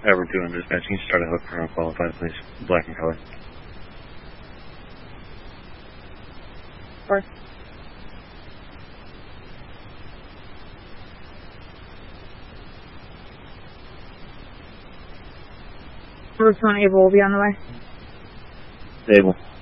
Edward 2 on dispatch. Can you start a hook for unqualified, please? Black and color. Of course. Route 1 Able will be on the way. Able.